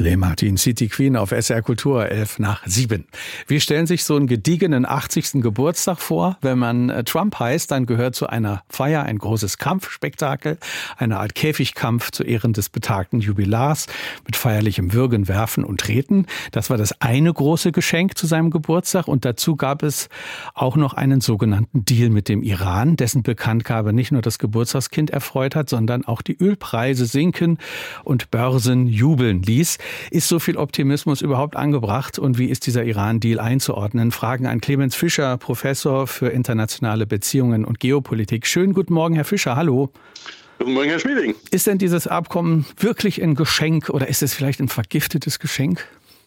Le Martin, City Queen auf SR Kultur, 7:11. Wie stellen sich so einen gediegenen 80. Geburtstag vor? Wenn man Trump heißt, dann gehört zu einer Feier ein großes Kampfspektakel, eine Art Käfigkampf zu Ehren des betagten Jubilars mit feierlichem Würgen, Werfen und Treten. Das war das eine große Geschenk zu seinem Geburtstag. Und dazu gab es auch noch einen sogenannten Deal mit dem Iran, dessen Bekanntgabe nicht nur das Geburtstagskind erfreut hat, sondern auch die Ölpreise sinken und Börsen jubeln ließ. Ist so viel Optimismus überhaupt angebracht und wie ist dieser Iran-Deal einzuordnen? Fragen an Clemens Fischer, Professor für internationale Beziehungen und Geopolitik. Schönen guten Morgen, Herr Fischer, hallo. Guten Morgen, Herr Schmieding. Ist denn dieses Abkommen wirklich ein Geschenk oder ist es vielleicht ein vergiftetes Geschenk?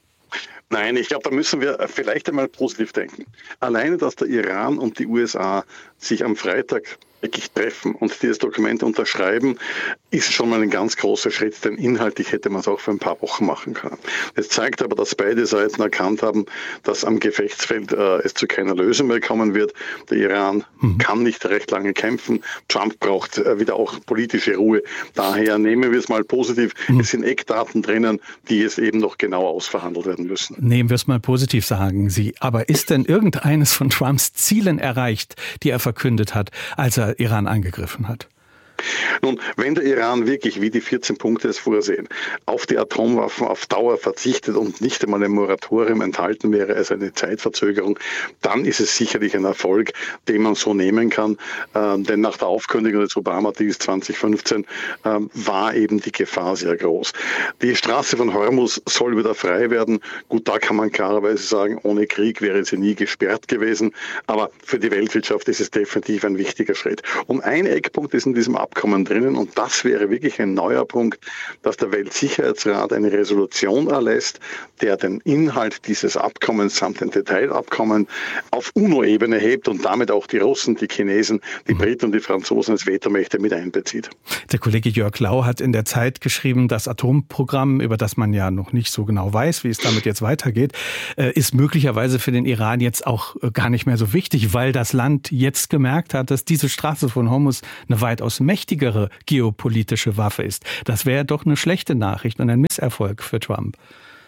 Nein, ich glaube, da müssen wir vielleicht einmal positiv denken. Alleine, dass der Iran und die USA sich am Freitag wirklich treffen und dieses Dokument unterschreiben, ist schon mal ein ganz großer Schritt, denn inhaltlich hätte man es auch für ein paar Wochen machen können. Es zeigt aber, dass beide Seiten erkannt haben, dass am Gefechtsfeld es zu keiner Lösung mehr kommen wird. Der Iran kann nicht recht lange kämpfen. Trump braucht wieder auch politische Ruhe. Daher nehmen wir es mal positiv. Es sind Eckdaten drinnen, die jetzt eben noch genau ausverhandelt werden müssen. Nehmen wir es mal positiv, sagen Sie. Aber ist denn irgendeines von Trumps Zielen erreicht, die er verkündet hat, als er Iran angegriffen hat? Nun, wenn der Iran wirklich, wie die 14 Punkte es vorsehen, auf die Atomwaffen auf Dauer verzichtet und nicht einmal ein Moratorium enthalten wäre, also eine Zeitverzögerung, dann ist es sicherlich ein Erfolg, den man so nehmen kann. Denn nach der Aufkündigung des Obama-Deals 2015 war eben die Gefahr sehr groß. Die Straße von Hormuz soll wieder frei werden. Gut, da kann man klarerweise sagen, ohne Krieg wäre sie nie gesperrt gewesen. Aber für die Weltwirtschaft ist es definitiv ein wichtiger Schritt. Und ein Eckpunkt ist in diesem Abkommen drinnen und das wäre wirklich ein neuer Punkt, dass der Weltsicherheitsrat eine Resolution erlässt, der den Inhalt dieses Abkommens samt den Detailabkommen auf UNO-Ebene hebt und damit auch die Russen, die Chinesen, die Briten und die Franzosen als Vetomächte mit einbezieht. Der Kollege Jörg Lau hat in der Zeit geschrieben, das Atomprogramm, über das man ja noch nicht so genau weiß, wie es damit jetzt weitergeht, ist möglicherweise für den Iran jetzt auch gar nicht mehr so wichtig, weil das Land jetzt gemerkt hat, dass diese Straße von Hormuz eine weitaus mächtigere geopolitische Waffe ist. Das wäre doch eine schlechte Nachricht und ein Misserfolg für Trump.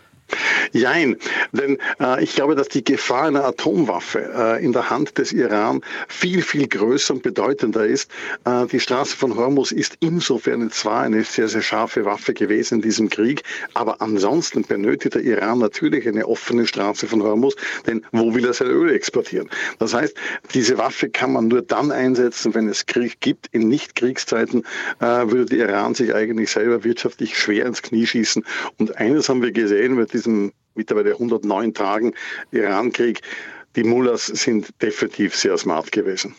Jein, denn ich glaube, dass die Gefahr einer Atomwaffe in der Hand des Iran viel, viel größer und bedeutender ist. Die Straße von Hormuz ist insofern zwar eine sehr, sehr scharfe Waffe gewesen in diesem Krieg, aber ansonsten benötigt der Iran natürlich eine offene Straße von Hormuz, denn wo will er sein Öl exportieren? Das heißt, diese Waffe kann man nur dann einsetzen, wenn es Krieg gibt. In Nicht-Kriegszeiten würde der Iran sich eigentlich selber wirtschaftlich schwer ins Knie schießen. Und eines haben wir gesehen mit diesen mittlerweile 109 Tagen Iran-Krieg, die Mullahs sind definitiv sehr smart gewesen.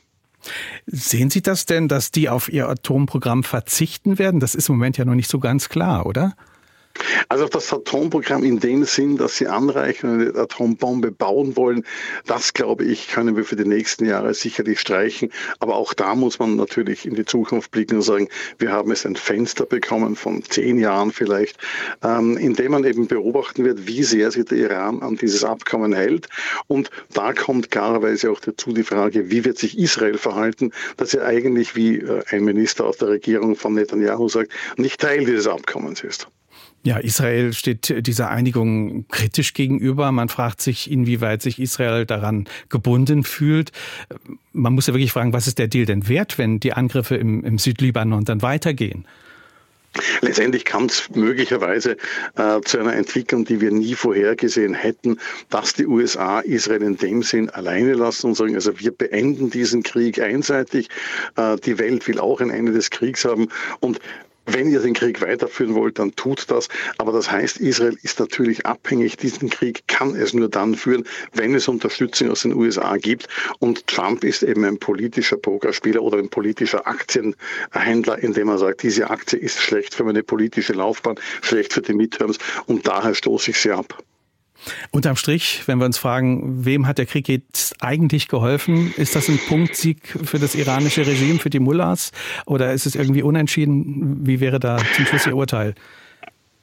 Sehen Sie das denn, dass die auf ihr Atomprogramm verzichten werden? Das ist im Moment ja noch nicht so ganz klar, oder? Also auf das Atomprogramm in dem Sinn, dass sie anreichern und eine Atombombe bauen wollen, das glaube ich, können wir für die nächsten Jahre sicherlich streichen. Aber auch da muss man natürlich in die Zukunft blicken und sagen, wir haben jetzt ein Fenster bekommen von 10 Jahren vielleicht, in dem man eben beobachten wird, wie sehr sich der Iran an dieses Abkommen hält. Und da kommt klarerweise auch dazu die Frage, wie wird sich Israel verhalten, dass er eigentlich, wie ein Minister aus der Regierung von Netanyahu sagt, nicht Teil dieses Abkommens ist. Ja, Israel steht dieser Einigung kritisch gegenüber. Man fragt sich, inwieweit sich Israel daran gebunden fühlt. Man muss ja wirklich fragen, was ist der Deal denn wert, wenn die Angriffe im Südlibanon dann weitergehen? Letztendlich kann es möglicherweise zu einer Entwicklung, die wir nie vorhergesehen hätten, dass die USA Israel in dem Sinn alleine lassen und sagen, also wir beenden diesen Krieg einseitig. Die Welt will auch ein Ende des Kriegs haben und wenn ihr den Krieg weiterführen wollt, dann tut das. Aber das heißt, Israel ist natürlich abhängig. Diesen Krieg kann es nur dann führen, wenn es Unterstützung aus den USA gibt. Und Trump ist eben ein politischer Pokerspieler oder ein politischer Aktienhändler, indem er sagt, diese Aktie ist schlecht für meine politische Laufbahn, schlecht für die Midterms und daher stoße ich sie ab. Unterm Strich, wenn wir uns fragen, wem hat der Krieg jetzt eigentlich geholfen? Ist das ein Punktsieg für das iranische Regime, für die Mullahs? Oder ist es irgendwie unentschieden? Wie wäre da zum Schluss Ihr Urteil?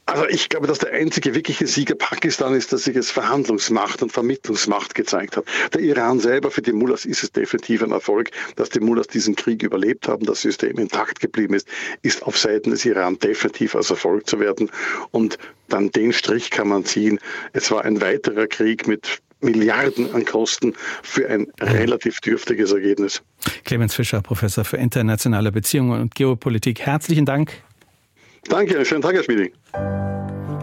Also ich glaube, dass der einzige wirkliche Sieger Pakistan ist, dass sich als Verhandlungsmacht und Vermittlungsmacht gezeigt hat. Der Iran selber, für die Mullahs ist es definitiv ein Erfolg, dass die Mullahs diesen Krieg überlebt haben, das System intakt geblieben ist auf Seiten des Iran definitiv als Erfolg zu werten. Und dann den Strich kann man ziehen. Es war ein weiterer Krieg mit Milliarden an Kosten für ein relativ dürftiges Ergebnis. Clemens Fischer, Professor für internationale Beziehungen und Geopolitik. Herzlichen Dank. Danke, einen schönen Tag, Herr Schmieding.